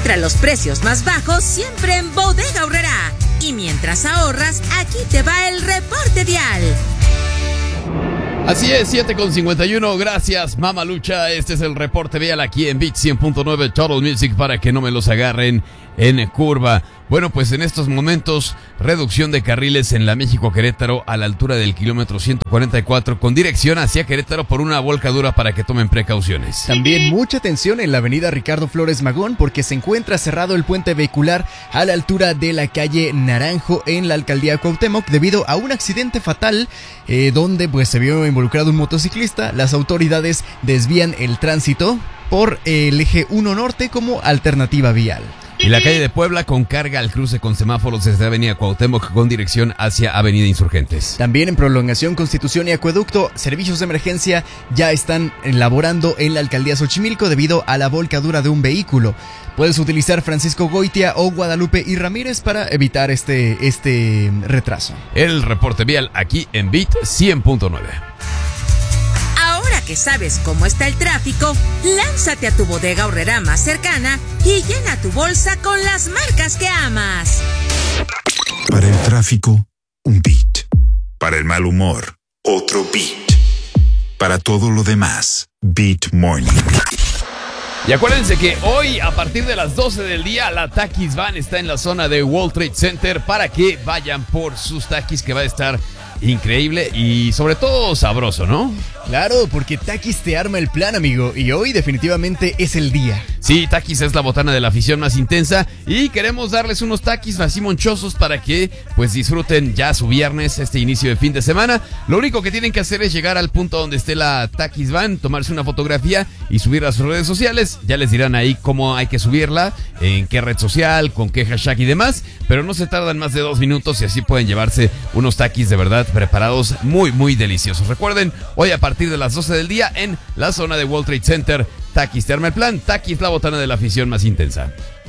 Encuentra los precios más bajos siempre en Bodega Aurrerá. Y mientras ahorras, aquí te va el reporte vial. Así es, 7:51, gracias Mamalucha. Este es el reporte vial aquí en Beat 100.9 Total Music para que no me los agarren en curva. Bueno, pues en estos momentos, reducción de carriles en la México-Querétaro a la altura del kilómetro 144 con dirección hacia Querétaro por una volcadura para que tomen precauciones. También mucha atención en la avenida Ricardo Flores Magón porque se encuentra cerrado el puente vehicular a la altura de la calle Naranjo en la alcaldía Cuauhtémoc debido a un accidente fatal donde pues se vio involucrado un motociclista. Las autoridades desvían el tránsito por el eje 1 norte como alternativa vial. Y la calle de Puebla con carga al cruce con semáforos desde Avenida Cuauhtémoc con dirección hacia Avenida Insurgentes. También en prolongación Constitución y Acueducto, servicios de emergencia ya están elaborando en la alcaldía Xochimilco debido a la volcadura de un vehículo. Puedes utilizar Francisco Goitia o Guadalupe y Ramírez para evitar este retraso. El reporte vial aquí en Beat 100.9. Ahora que sabes cómo está el tráfico, lánzate a tu Bodega Aurrerá más cercana y llena tu bolsa con las marcas que amas. Para el tráfico, un beat. Para el mal humor, otro beat. Para todo lo demás, Beat Morning. Y acuérdense que hoy, a partir de las 12 del día, la Takis Van está en la zona de World Trade Center para que vayan por sus Takis, que va a estar increíble y sobre todo sabroso, ¿no? Claro, porque Takis te arma el plan, amigo, y hoy definitivamente es el día. Sí, Takis es la botana de la afición más intensa y queremos darles unos Takis así monchosos para que pues disfruten ya su viernes, este inicio de fin de semana. Lo único que tienen que hacer es llegar al punto donde esté la Takis Van, tomarse una fotografía y subirla a sus redes sociales. Ya les dirán ahí cómo hay que subirla, en qué red social, con qué hashtag y demás, pero no se tardan más de 2 minutos y así pueden llevarse unos Takis de verdad preparados muy, muy deliciosos. Recuerden, hoy a partir de las 12 del día en la zona de World Trade Center, Takis te arma el plan. Takis, la botana de la afición más intensa.